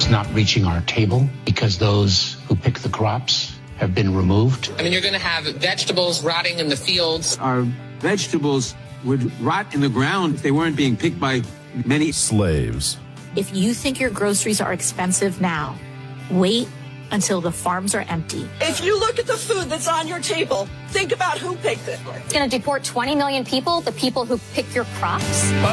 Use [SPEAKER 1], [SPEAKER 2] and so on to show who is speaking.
[SPEAKER 1] not reaching our table because those who pick the crops have been removed.
[SPEAKER 2] I mean, you're going to have vegetables rotting in the fields.
[SPEAKER 3] Our vegetables would rot in the ground if they weren't being picked by many slaves.
[SPEAKER 4] If you think your groceries are expensive now, wait until the farms are empty.
[SPEAKER 5] If you look at the food that's on your table, think about who picked it.
[SPEAKER 6] It's going to deport 20 million people, the people who pick your crops.